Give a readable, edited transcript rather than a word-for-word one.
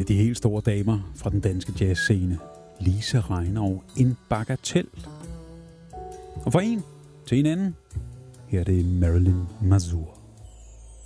de helt store damer fra den danske jazzscene. Lise Reinau, en bagatel. Og fra en til en anden, her er det Marilyn Mazur.